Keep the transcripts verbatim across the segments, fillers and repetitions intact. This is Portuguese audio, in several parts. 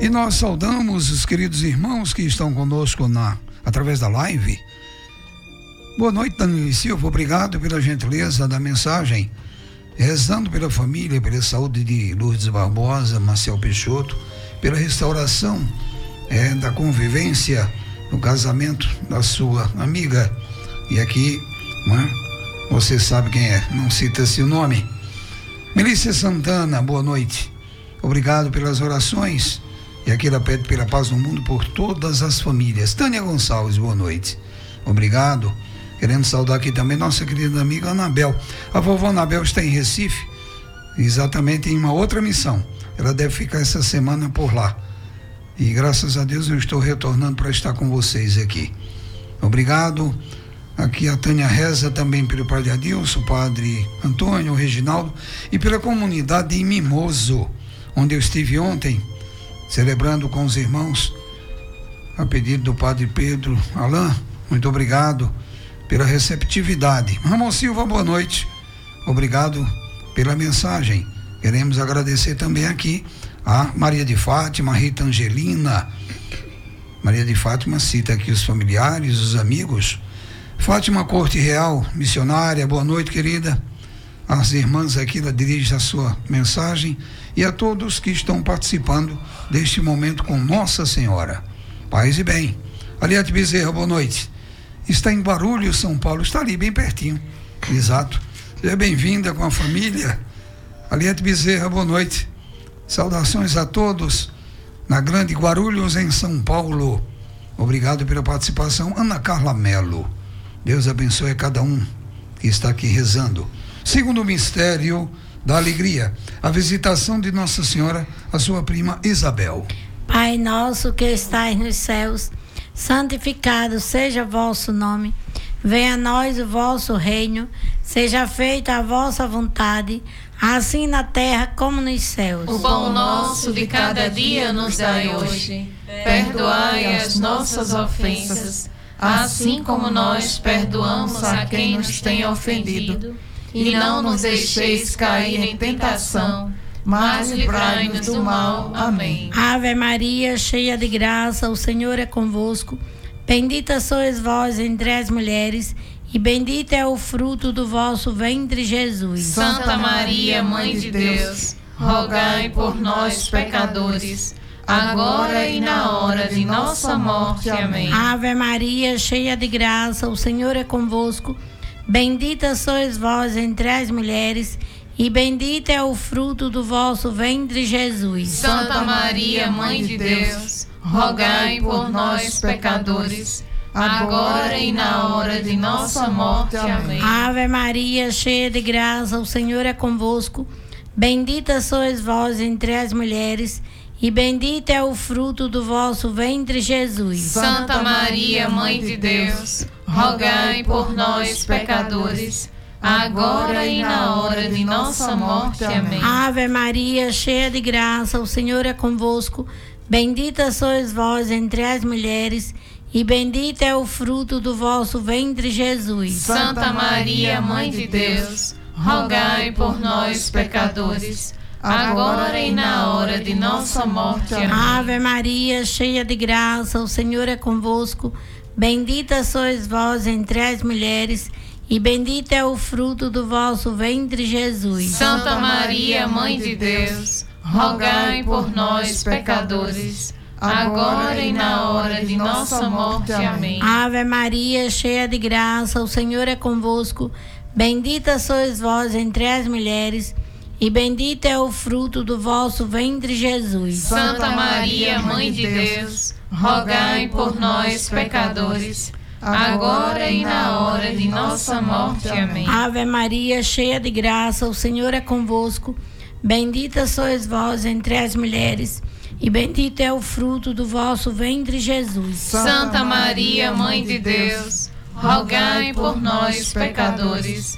E nós saudamos os queridos irmãos que estão conosco na, através da live. Boa noite, Daniel Silva, obrigado pela gentileza da mensagem. Rezando pela família, pela saúde de Lourdes Barbosa, Marcel Peixoto, pela restauração é, da convivência no casamento da sua amiga. E aqui, é? Você sabe quem é, não cita-se o nome. Melícia Santana, boa noite. Obrigado pelas orações. E aqui ela pede pela paz no mundo por todas as famílias. Tânia Gonçalves, boa noite. Obrigado. Querendo saudar aqui também nossa querida amiga Anabel. A vovó Anabel está em Recife, exatamente em uma outra missão. Ela deve ficar essa semana por lá. E graças a Deus eu estou retornando para estar com vocês aqui. Obrigado. Aqui a Tânia reza também pelo padre Adilson, o padre Antônio, o Reginaldo e pela comunidade de Mimoso, onde eu estive ontem, celebrando com os irmãos, a pedido do padre Pedro Alain. Muito obrigado pela receptividade. Ramon Silva, boa noite. Obrigado pela mensagem. Queremos agradecer também aqui a Maria de Fátima, a Rita Angelina. Maria de Fátima cita aqui os familiares, os amigos. Fátima Corte Real, missionária, boa noite, querida. As irmãs aqui, ela dirige a sua mensagem e a todos que estão participando deste momento com Nossa Senhora. Paz e bem. Aliette Bezerra, boa noite. Está em Guarulhos, São Paulo, está ali bem pertinho. Exato. Seja bem-vinda com a família. Aliette Bezerra, boa noite. Saudações a todos na grande Guarulhos, em São Paulo. Obrigado pela participação. Ana Carla Melo. Deus abençoe a cada um que está aqui rezando. Segundo mistério da alegria, a visitação de Nossa Senhora à sua prima Isabel. Pai nosso que estais nos céus, santificado seja vosso nome. Venha a nós o vosso reino. Seja feita a vossa vontade, assim na terra como nos céus. O pão nosso de cada dia nos dai hoje. Perdoai as nossas ofensas, assim como nós perdoamos a quem nos tem ofendido. E não nos deixeis cair em tentação, mas livrai-nos do mal. Amém. Ave Maria, cheia de graça, o Senhor é convosco. Bendita sois vós entre as mulheres, e bendito é o fruto do vosso ventre, Jesus. Santa Maria, Mãe de Deus, rogai por nós, pecadores, agora e na hora de nossa morte. Amém. Ave Maria, cheia de graça, o Senhor é convosco. Bendita sois vós entre as mulheres, e bendito é o fruto do vosso ventre, Jesus. Santa Maria, Mãe de Deus, rogai por nós, pecadores, agora e na hora de nossa morte. Amém. Ave Maria, cheia de graça, o Senhor é convosco. Bendita sois vós entre as mulheres, e bendito é o fruto do vosso ventre, Jesus. Santa Maria, Mãe de Deus, rogai por nós, pecadores, agora e na hora de nossa morte. Amém. Ave Maria, cheia de graça, o Senhor é convosco. Bendita sois vós entre as mulheres, e bendito é o fruto do vosso ventre, Jesus. Santa Maria, Mãe de Deus, rogai por nós, pecadores, agora e na hora de nossa morte. Amém. Ave Maria, cheia de graça, o Senhor é convosco. Bendita sois vós entre as mulheres, e bendito é o fruto do vosso ventre, Jesus. Santa Maria, Mãe de Deus, rogai por nós, pecadores, agora e na hora de nossa morte. Amém. Ave Maria, cheia de graça, o Senhor é convosco. Bendita sois vós entre as mulheres, e bendito é o fruto do vosso ventre, Jesus. Santa Maria, Mãe de Deus, rogai por nós, pecadores, agora e na hora de nossa morte. Amém. Ave Maria, cheia de graça, o Senhor é convosco. Bendita sois vós entre as mulheres, e bendito é o fruto do vosso ventre, Jesus. Santa Maria, Mãe de Deus, rogai por nós, pecadores,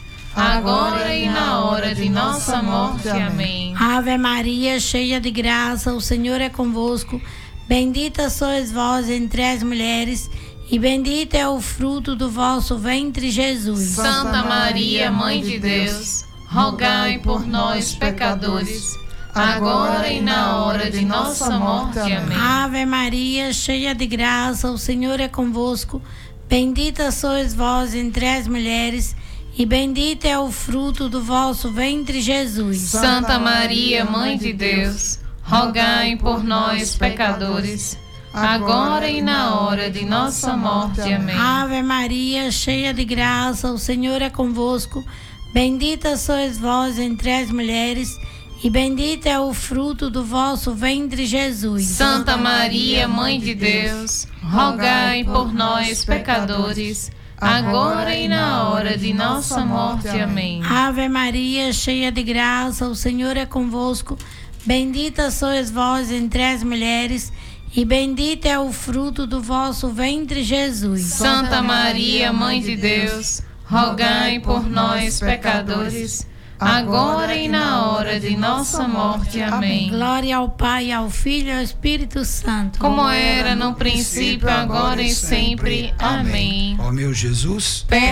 agora e na hora de nossa morte. Amém. Ave Maria, cheia de graça, o Senhor é convosco. Bendita sois vós entre as mulheres, e bendito é o fruto do vosso ventre, Jesus. Santa Maria, Mãe de Deus, rogai por nós, pecadores, agora e na hora de nossa morte. Amém. Ave Maria, cheia de graça, o Senhor é convosco. Bendita sois vós entre as mulheres, e bendito é o fruto do vosso ventre, Jesus. Santa Maria, Mãe de Deus, rogai por nós, pecadores, agora e na hora de nossa morte. Amém. Ave Maria, cheia de graça, o Senhor é convosco. Bendita sois vós entre as mulheres, e bendito é o fruto do vosso ventre, Jesus. Santa Maria, Mãe de Deus, rogai por nós, pecadores, agora e na hora de nossa morte. Amém. Ave Maria, cheia de graça, o Senhor é convosco. Bendita sois vós entre as mulheres, e bendito é o fruto do vosso ventre, Jesus. Santa Maria, Mãe de Deus, rogai por nós, pecadores, agora e na hora de nossa morte. Amém. Glória ao Pai, ao Filho e ao Espírito Santo, como era no princípio, agora e sempre. Amém. Ó meu Jesus, perdoai